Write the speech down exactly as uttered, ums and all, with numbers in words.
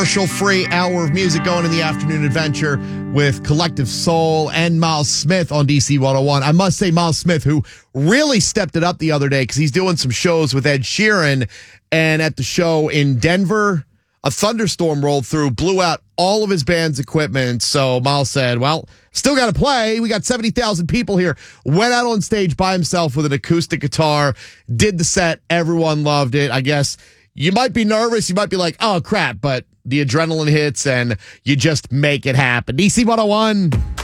Commercial-free hour of music going in the afternoon adventure with Collective Soul and Miles Smith on D C one oh one. I must say, Miles Smith, who really stepped it up the other day because he's doing some shows with Ed Sheeran, and at the show in Denver, a thunderstorm rolled through, blew out all of his band's equipment. So Miles said, well, still got to play. We got seventy thousand people here. Went out on stage by himself with an acoustic guitar, did the set. Everyone loved it. I guess you might be nervous. You might be like, oh, crap, but the adrenaline hits and you just make it happen. D C one oh one.